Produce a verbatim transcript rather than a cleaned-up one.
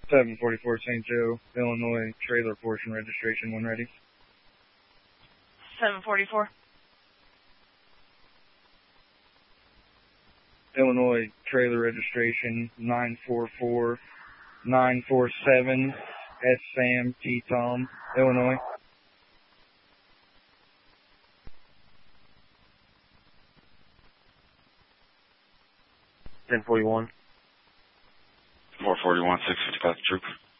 seven forty-four Saint Joe, Illinois, trailer portion registration when ready. seven forty-four. Illinois, trailer registration nine four four nine four seven S Sam T Tom, Illinois. ten forty-one. four forty-one, six fifty-five, Trooper.